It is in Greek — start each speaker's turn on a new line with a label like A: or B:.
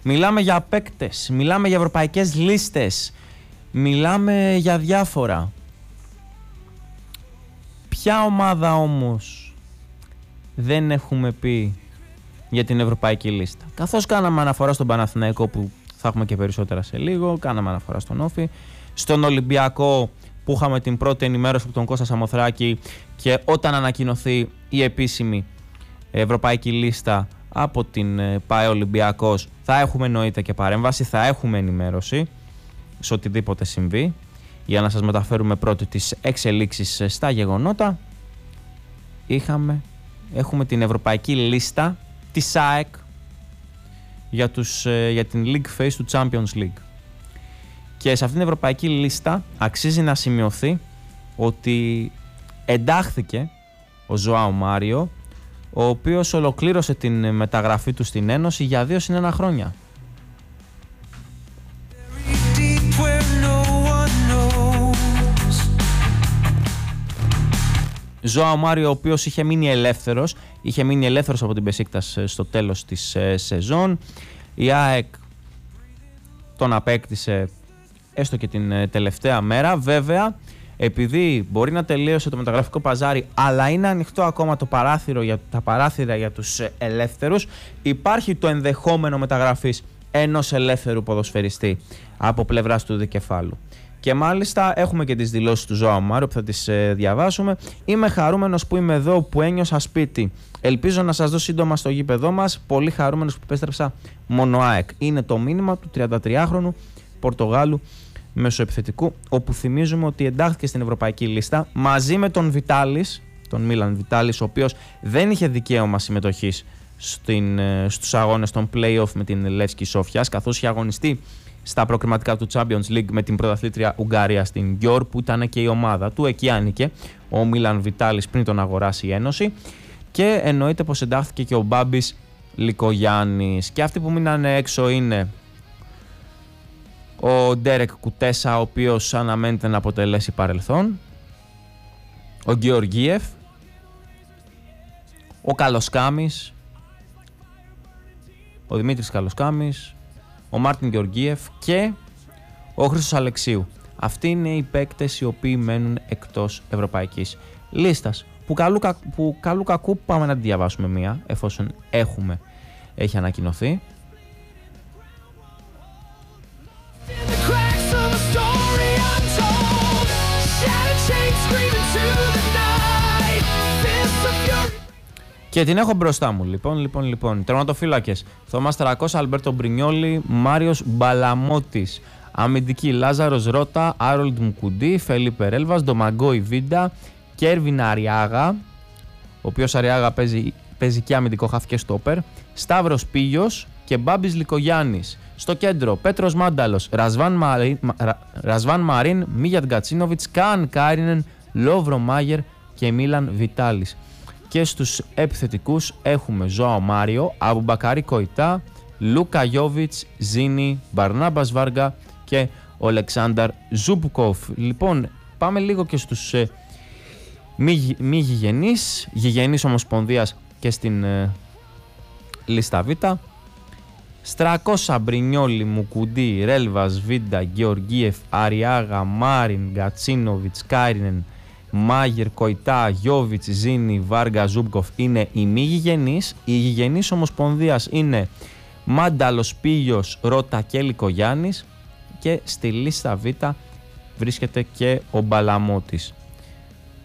A: Μιλάμε για παίκτες, μιλάμε για ευρωπαϊκές λίστες, μιλάμε για διάφορα. Ποια ομάδα όμως δεν έχουμε πει για την ευρωπαϊκή λίστα? Καθώς κάναμε αναφορά στον Παναθηναϊκό, που θα έχουμε και περισσότερα σε λίγο, κάναμε αναφορά στον Όφη, στον Ολυμπιακό που είχαμε την πρώτη ενημέρωση από τον Κώστα Σαμοθράκη, και όταν ανακοινωθεί η επίσημη ευρωπαϊκή λίστα από την ΠΑΕ Ολυμπιακός θα έχουμε εννοείται και παρέμβαση, θα έχουμε ενημέρωση σε οτιδήποτε συμβεί, για να σας μεταφέρουμε πρώτη τις εξελίξεις στα γεγονότα. Έχουμε την ευρωπαϊκή λίστα της ΑΕΚ για την League Phase του Champions League. Και σε αυτήν την ευρωπαϊκή λίστα αξίζει να σημειωθεί ότι εντάχθηκε ο Ζωάο Μάριο, ο οποίος ολοκλήρωσε την μεταγραφή του στην Ένωση για 2 συν 1 χρόνια. Ζωάο Μάριο, ο οποίος είχε μείνει ελεύθερος από την Μπεσίκτας στο τέλος της σεζόν. Η ΑΕΚ τον απέκτησε έστω και την τελευταία μέρα. Βέβαια, επειδή μπορεί να τελείωσε το μεταγραφικό παζάρι, αλλά είναι ανοιχτό ακόμα τα παράθυρα για τους ελεύθερους, υπάρχει το ενδεχόμενο μεταγραφής ενός ελεύθερου ποδοσφαιριστή από πλευράς του δικεφάλου. Και μάλιστα έχουμε και τις δηλώσεις του Ζωάο Μάριο που θα τις διαβάσουμε. Είμαι χαρούμενος που είμαι εδώ, που ένιωσα σπίτι. Ελπίζω να σας δω σύντομα στο γήπεδό μας. Πολύ χαρούμενος που επέστρεψα μόνο ΑΕΚ. Είναι το μήνυμα του 33χρονου Πορτογάλου μεσοεπιθετικού, όπου θυμίζουμε ότι εντάχθηκε στην ευρωπαϊκή λίστα μαζί με τον Βιτάλης, τον Μίλαν Βιτάλης, ο οποίος δεν είχε δικαίωμα συμμετοχής στους αγώνες των play-off με την Λεύσκη Σόφιας, καθώς είχε αγωνιστεί στα προκριματικά του Champions League με την πρωταθλήτρια Ουγγαρία στην Γιόρ, που ήταν και η ομάδα του. Εκεί άνοικε ο Μίλαν Βιτάλης πριν τον αγοράσει η Ένωση. Και εννοείται πως εντάχθηκε και ο Μπάμπης Λικογιάννης. Και αυτοί που μείνανε έξω είναι ο Ντέρεκ Κουτέσα, ο οποίος αναμένεται να αποτελέσει παρελθόν, ο Γεωργίεφ, ο Καλοσκάμης, ο Δημήτρης Καλοσκάμης, ο Μάρτιν Γεωργίεφ και ο Χρήστος Αλεξίου. Αυτοί είναι οι παίκτες οι οποίοι μένουν εκτός ευρωπαϊκής λίστας, που καλού κακού πάμε να τη διαβάσουμε μία, εφόσον έχει ανακοινωθεί. Και την έχω μπροστά μου. Λοιπόν. Τερματοφύλακες: Θωμάς Τερακός, Αλμπέρτο Μπρινιόλι, Μάριος Μπαλαμότης. Αμυντική: Λάζαρος Ρώτα, Άρολντ Μουκουντή, Φελίπε Ρέλβας, Ντομαγκόι Βίντα, Κέρβιν Αριάγα, ο οποίος Αριάγα παίζει και αμυντικό χαφ και στόπερ, Σταύρος Πίγιος και Μπάμπης Λικογιάννης. Στο κέντρο: Πέτρος Μάνταλος, Ρασβάν Μαρίν, Μίγιατ Γκατσίνοβιτς, Καν Κάινεν, Λόβρο Μάγερ και Μίλαν Βιτάλης. Και στους επιθετικούς έχουμε Ζωάο Μάριο, Αμπουμπακάρι Κοϊτά, Λούκα Γιόβιτς, Ζίνι, Μπαρνάμπας Βάργα και Ολεξάνδαρ Ζουμπουκόφ. Λοιπόν, πάμε λίγο και στους μη γηγενείς ομοσπονδίας και στην λίστα Β. Στρακόσα, Μπρινιόλι, Μουκουντή, Ρέλβας, Βίντα, Γεωργίεφ, Αριάγα, Μάριν, Γκατσίνοβιτς, Κάινεν, Μάγερ, Κοϊτά, Γιόβιτς, Ζίνι, Βάργα, Ζούμπκοφ είναι οι μη γηγενείς. Οι γηγενείς ομοσπονδίας είναι Μάνταλος, Πίγιος, Ρώτα και Λικογιάννης. Και στη λίστα Β βρίσκεται και ο Μπαλαμότης.